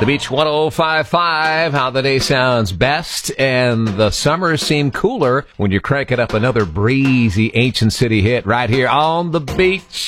The Beach 105.5, how the day sounds best, and the summers seem cooler when you're cranking up another breezy Ancient City hit right here on the beach.